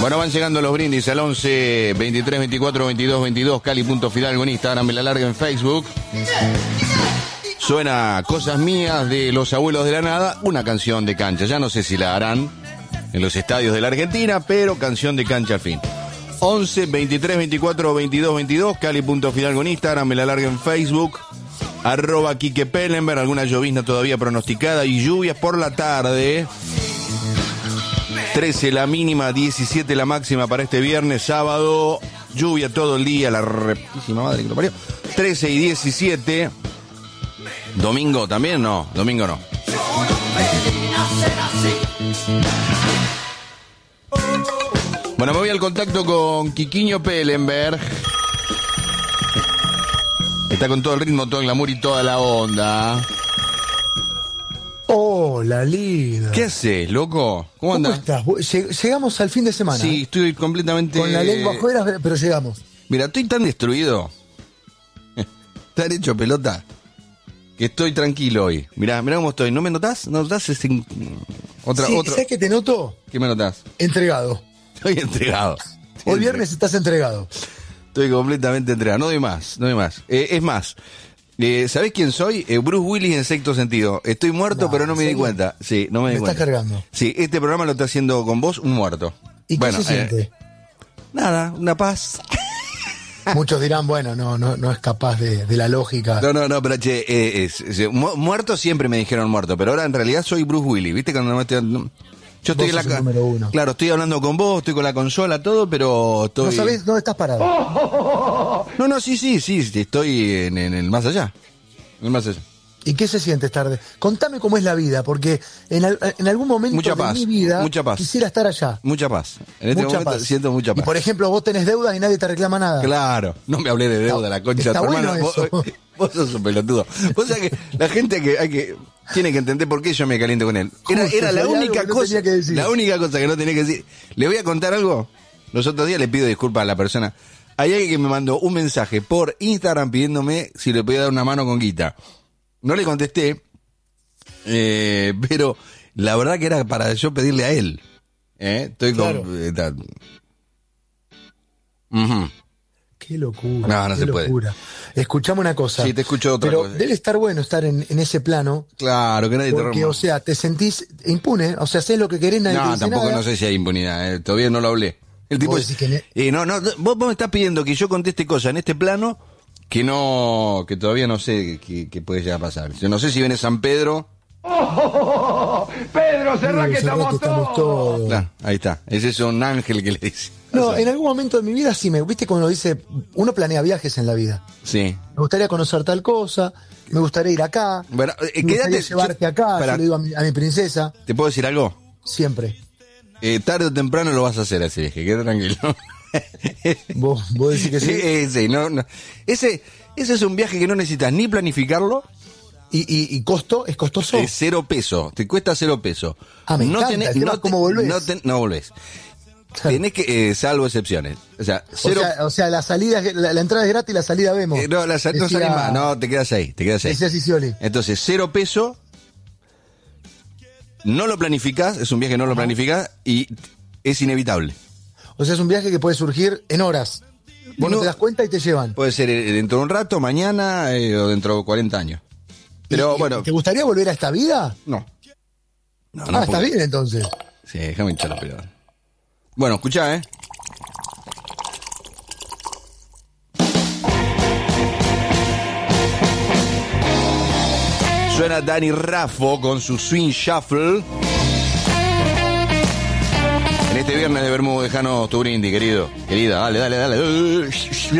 Bueno, van llegando los brindis al 11 23 24 22 22, Cali.Fidalgo en Instagram, Me la Larga en Facebook. Suena Cosas Mías de Los Abuelos de la Nada, una canción de cancha. Ya no sé si la harán en los estadios de la Argentina, pero canción de cancha al fin. 11 23 24 22 22, Cali.Fidalgo en Instagram, Me la Larga en Facebook. @Quique Pellenberg, alguna llovizna todavía pronosticada y lluvias por la tarde. 13 la mínima, 17 la máxima para este viernes, sábado. Lluvia todo el día, la repísima madre que lo parió. 13 y 17. Domingo también, no, domingo no. Bueno, me voy al contacto con Quiquiño Pellenberg. Está con todo el ritmo, todo el glamour y toda la onda. Hola, líder. ¿Qué haces, loco? ¿Cómo andás? ¿Cómo estás? Llegamos al fin de semana. Sí, estoy completamente... Con la lengua afuera, pero llegamos. Mira, estoy tan destruido, tan hecho pelota, que estoy tranquilo hoy. Mirá cómo estoy. ¿No me notás? ¿No notás? Sí, ¿sabes qué te noto? ¿Qué me notás? Entregado. Estoy entregado. Hoy viernes estás entregado. Estoy completamente entregado. No doy más. Es más, ¿sabés quién soy? Bruce Willis en Sexto Sentido. Estoy muerto, pero no me di cuenta. Sí, no me di cuenta. Me estás cargando. Sí, este programa lo está haciendo con vos un muerto. ¿Y qué se siente? Nada, una paz. Muchos dirán, bueno, no es capaz de la lógica. No, pero che, muerto siempre me dijeron muerto, pero ahora en realidad soy Bruce Willis, ¿viste? Cuando no estoy... Yo estoy en la número uno. Claro, estoy hablando con vos, estoy con la consola, todo, pero estoy... ¿No sabés dónde estás parado? No, sí, estoy en el más allá. En el más allá. ¿Y qué se siente estar Contame cómo es la vida, porque en algún momento de mi vida quisiera estar allá. Mucha paz. En este momento siento mucha paz. Y por ejemplo, vos tenés deudas y nadie te reclama nada. Claro, no me hablé de deuda, la concha de tu hermano. Vos sos un pelotudo. Vos sabés que la gente tiene que entender por qué yo me caliento con él. Era la única cosa que no tenía que decir. Le voy a contar algo. Los otros días le pido disculpas a la persona. Hay alguien que me mandó un mensaje por Instagram pidiéndome si le podía dar una mano con guita. No le contesté, pero la verdad que era para yo pedirle a él. Estoy claro. con... Qué locura. No se locura. Puede. Escuchame una cosa. Sí, te escucho otra cosa. Pero debe estar bueno estar en ese plano. Claro, que nadie te rompa. Porque, o sea, te sentís impune. O sea, haces lo que querés, nadie te dice tampoco nada. No sé si hay impunidad. Todavía no lo hablé. El tipo vos vos me estás pidiendo que yo conteste cosas en este plano que todavía no sé qué puede llegar a pasar. Yo no sé si viene San Pedro. Pedro, cerrá que estamos todos. Claro, ahí está. Ese es un ángel que le dice. No, en algún momento de mi vida sí viste cuando dice, uno planea viajes en la vida. Sí. Me gustaría conocer tal cosa, me gustaría ir acá, bueno, me gustaría llevarte acá, yo le digo a mi princesa. ¿Te puedo decir algo? Siempre. Tarde o temprano lo vas a hacer ese viaje, quédate tranquilo. ¿Vos decís que sí? Sí, no. Ese es un viaje que no necesitas ni planificarlo. ¿Y costo? ¿Es costoso? Es $0, te cuesta $0. Me encanta, ¿cómo volvés? No volvés. Claro. Tenés que, salvo excepciones. O sea, la salida, la entrada es gratis y la salida vemos. No salís más, no, te quedas ahí. Decía Sicioli. Entonces, $0, no lo planificás, es un viaje que no lo planificás y es inevitable. O sea, es un viaje que puede surgir en horas. Vos no te das cuenta y te llevan. Puede ser dentro de un rato, mañana o dentro de 40 años. Pero bueno. ¿Te gustaría volver a esta vida? No, está bien entonces. Sí, déjame hinchar la pelota. Bueno, escuchá, Suena Dani Raffo con su Swing Shuffle. En este viernes de Bermúdez, dejanos tu brindis, querida, dale.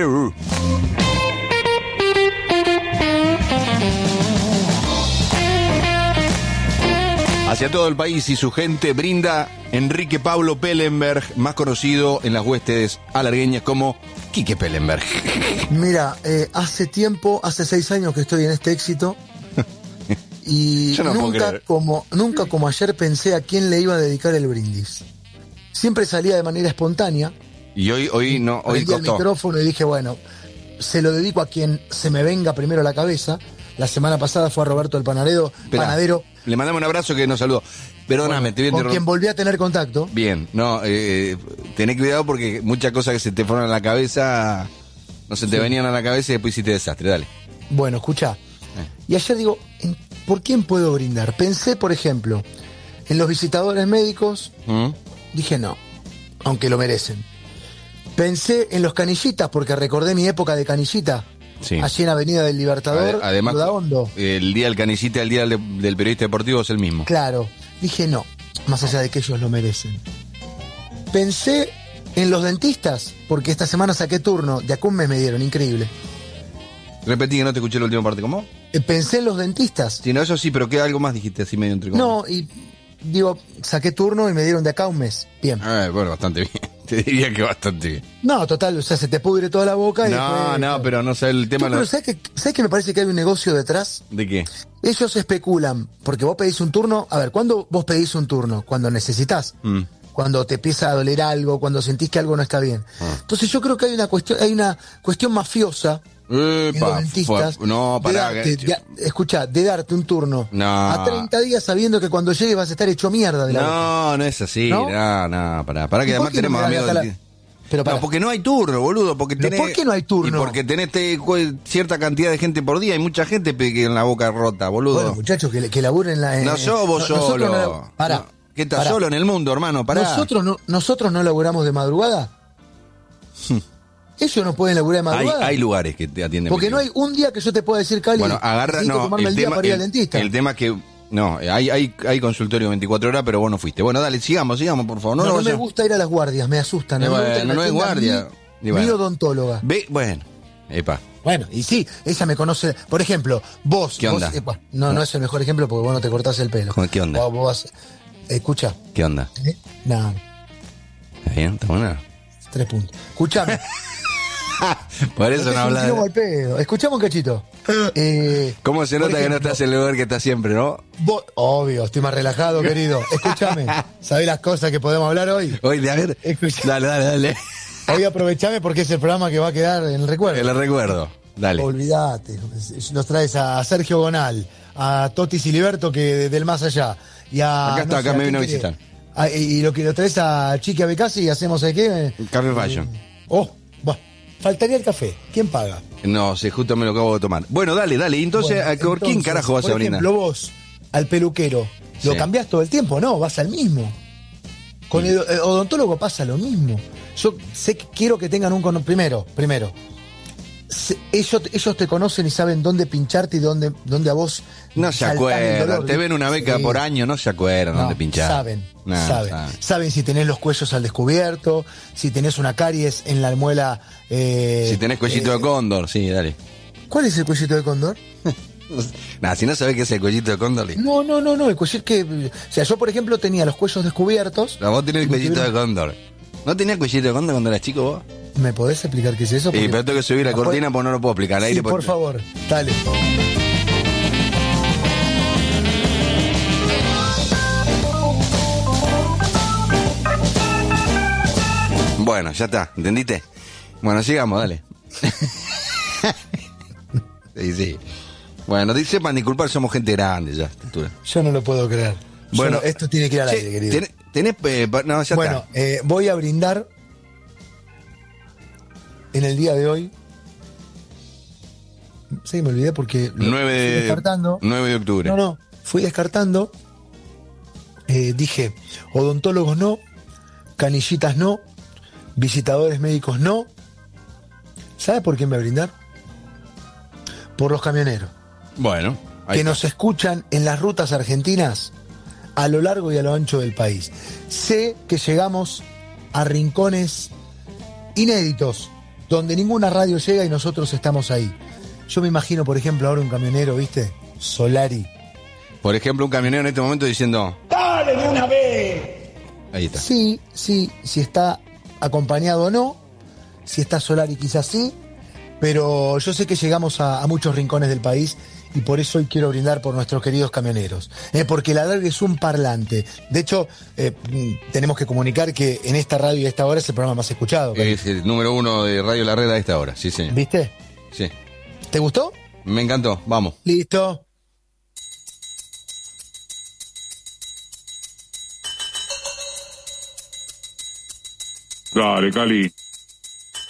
Hacia todo el país y su gente brinda Enrique Pablo Pellenberg, más conocido en las huestes alargueñas como Quique Pellenberg. Mira, hace 6 años que estoy en este éxito y nunca como ayer pensé a quién le iba a dedicar el brindis. Siempre salía de manera espontánea. Y hoy no, hoy costó. El micrófono y dije, bueno, se lo dedico a quien se me venga primero a la cabeza. La semana pasada fue a Roberto el panadero. Le mandamos un abrazo que nos saludó. Perdóname, te voy a interrumpir. Con quien volví a tener contacto. Bien, no, Tenés cuidado porque muchas cosas que se te fueron a la cabeza, no se te venían a la cabeza y después hiciste desastre, dale. Bueno, escuchá. Y ayer digo, ¿por quién puedo brindar? Pensé, por ejemplo, en los visitadores médicos. Dije no, aunque lo merecen. Pensé en los canillitas, porque recordé mi época de canillita. Sí. Allí en Avenida del Libertador. Además, el día del canillita, el día del periodista deportivo es el mismo. Claro. Dije no, más allá de que ellos lo merecen. Pensé en los dentistas, porque esta semana saqué turno. De acá un mes me dieron, increíble. Repetí que no te escuché la última parte, ¿cómo? Pensé en los dentistas. Sí, no, eso sí, pero ¿qué algo más dijiste así medio entre comillas? No, y digo, saqué turno y me dieron de acá un mes. Bien. Bueno, bastante bien. Te diría que bastante bien. No, total, o sea, se te pudre toda la boca y No, pero no sé el tema. Pero ¿sabes que me parece que hay un negocio detrás? ¿De qué? Ellos especulan, porque vos pedís un turno. A ver, ¿cuándo vos pedís un turno? Cuando necesitas. Cuando te empieza a doler algo, cuando sentís que algo no está bien. Entonces yo creo que hay una cuestión mafiosa en los dentistas. No, pará. Escuchá, de darte un turno a 30 días sabiendo que cuando llegues vas a estar hecho mierda de la boca. No es así. No, pará que además tenemos amigos del... Pero no, porque no hay turno, boludo. ¿Por qué no hay turno? Y porque tenés cierta cantidad de gente por día. Hay mucha gente que en la boca rota, boludo. Bueno, muchachos, que laburen en la... No sos vos solo. ¿Qué estás solo en el mundo, hermano? Pará. ¿Nosotros no laburamos de madrugada? Ellos no pueden laburar de madrugada. Hay lugares que te atienden. Porque no hay un día que yo te pueda decir, Cali, bueno, tomarme el día para ir al dentista. El tema es que... No, hay consultorio 24 horas, pero vos no fuiste. Bueno, dale, sigamos, por favor. No me gusta ir a las guardias, me asustan. No es guardia. Mi odontóloga. Bueno, epa. Bueno, y sí, ella me conoce. Por ejemplo, vos... ¿Qué onda? No es el mejor ejemplo porque vos no te cortás el pelo. ¿Qué onda? Escucha. ¿Qué onda? Nada. ¿Está bien? ¿Está buena? 3 puntos. Escuchame. Por eso no hablas. Escuchamos un cachito. ¿Cómo se nota que no estás en el lugar que estás siempre, no? Obvio, estoy más relajado, querido. Escúchame. ¿Sabés las cosas que podemos hablar hoy? Hoy, a ver. Dale. Hoy aprovechame porque es el programa que va a quedar en el recuerdo. En el recuerdo. Dale. Olvídate. Nos traes a Sergio Gonal, a Toti Siliberto, que del más allá. Y acá me vino a visitar. Y lo traes a Chiqui Abecasi y hacemos ¿qué? Café Fashion. Faltaría el café. ¿Quién paga? No sé, justo me lo acabo de tomar. Bueno, dale. Entonces, ¿por quién carajo vas a brindar? Por ejemplo, vos, al peluquero, ¿lo cambiás todo el tiempo? No, vas al mismo. Con el odontólogo pasa lo mismo. Yo sé que quiero que tengan un... Primero, ellos te conocen y saben dónde pincharte y dónde a vos... No se acuerdan, te ven una beca por año, no se acuerdan dónde pinchar. Saben si tenés los cuellos al descubierto, si tenés una caries en la almuela... si tenés cuellito de cóndor, sí, dale. ¿Cuál es el cuellito de cóndor? Si no sabés qué es el cuellito de cóndor. No, el cuellito que... O sea, yo por ejemplo tenía los cuellos descubiertos... Vos tenés el cuellito de cóndor. ¿No tenías cuellito de cóndor cuando eras chico vos? ¿Me podés explicar qué es eso? Pero tengo que subir la cortina porque no lo puedo explicar. Sí, por favor, dale. Bueno, ya está, ¿entendiste? Bueno, sigamos, dale. Sí. Bueno, sepan disculpar, somos gente grande ya. Yo no lo puedo creer. Bueno, esto tiene que ir al aire, querido. No, ya bueno, está. Voy a brindar en el día de hoy. Sí, me olvidé porque fui descartando. 9 de octubre. No, fui descartando. Dije, odontólogos no, canillitas no, visitadores médicos no. ¿Sabe por quién voy a brindar? Por los camioneros. Bueno. Que nos escuchan en las rutas argentinas a lo largo y a lo ancho del país. Sé que llegamos a rincones inéditos, donde ninguna radio llega y nosotros estamos ahí. Yo me imagino, por ejemplo, ahora un camionero, ¿viste? Solari. Por ejemplo, un camionero en este momento diciendo... ¡Dale de una vez! Ahí está. Sí, si está acompañado o no. Si está Solari quizás sí. Pero yo sé que llegamos a muchos rincones del país y por eso hoy quiero brindar por nuestros queridos camioneros. Porque la Alergue es un parlante. De hecho, tenemos que comunicar que en esta radio y a esta hora es el programa más escuchado. Es el número 1 de Radio La Red a esta hora, sí, señor. ¿Viste? Sí. ¿Te gustó? Me encantó, vamos. Listo. Dale, Cali.